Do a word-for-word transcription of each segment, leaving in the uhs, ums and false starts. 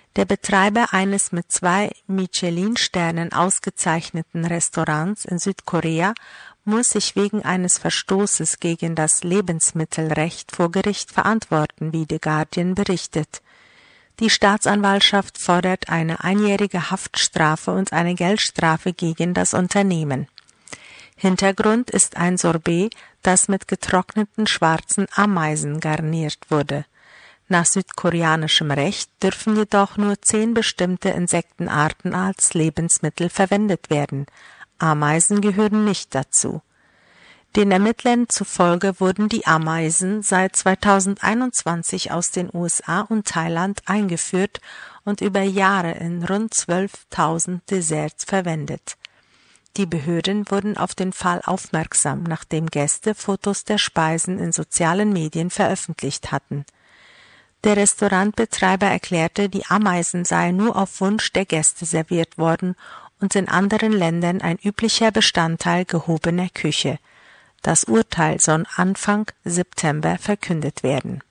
Der Betreiber eines mit zwei Michelin-Sternen ausgezeichneten Restaurants in Südkorea muss sich wegen eines Verstoßes gegen das Lebensmittelrecht vor Gericht verantworten, wie The Guardian berichtet. Die Staatsanwaltschaft fordert eine einjährige Haftstrafe und eine Geldstrafe gegen das Unternehmen. Hintergrund ist ein Sorbet, das mit getrockneten schwarzen Ameisen garniert wurde. Nach südkoreanischem Recht dürfen jedoch nur zehn bestimmte Insektenarten als Lebensmittel verwendet werden. Ameisen gehören nicht dazu. Den Ermittlern zufolge wurden die Ameisen seit zweitausendeinundzwanzig aus den U S A und Thailand eingeführt und über Jahre in rund zwölftausend Desserts verwendet. Die Behörden wurden auf den Fall aufmerksam, nachdem Gäste Fotos der Speisen in sozialen Medien veröffentlicht hatten. Der Restaurantbetreiber erklärte, die Ameisen seien nur auf Wunsch der Gäste serviert worden und in anderen Ländern ein üblicher Bestandteil gehobener Küche. Das Urteil soll Anfang September verkündet werden.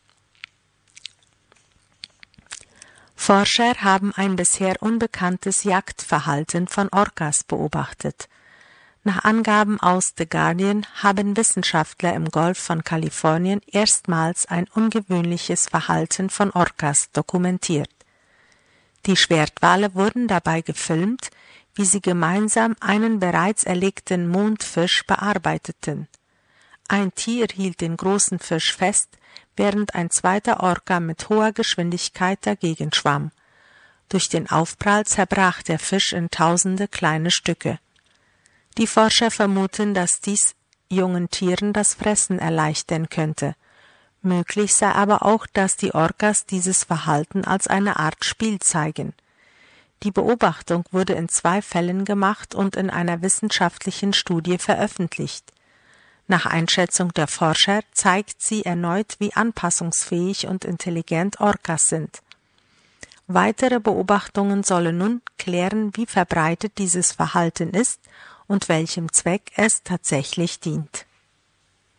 Forscher haben ein bisher unbekanntes Jagdverhalten von Orcas beobachtet. Nach Angaben aus The Guardian haben Wissenschaftler im Golf von Kalifornien erstmals ein ungewöhnliches Verhalten von Orcas dokumentiert. Die Schwertwale wurden dabei gefilmt, wie sie gemeinsam einen bereits erlegten Mondfisch bearbeiteten. Ein Tier hielt den großen Fisch fest, während ein zweiter Orca mit hoher Geschwindigkeit dagegen schwamm. Durch den Aufprall zerbrach der Fisch in tausende kleine Stücke. Die Forscher vermuten, dass dies jungen Tieren das Fressen erleichtern könnte. Möglich sei aber auch, dass die Orcas dieses Verhalten als eine Art Spiel zeigen. Die Beobachtung wurde in zwei Fällen gemacht und in einer wissenschaftlichen Studie veröffentlicht. Nach Einschätzung der Forscher zeigt sie erneut, wie anpassungsfähig und intelligent Orcas sind. Weitere Beobachtungen sollen nun klären, wie verbreitet dieses Verhalten ist und welchem Zweck es tatsächlich dient.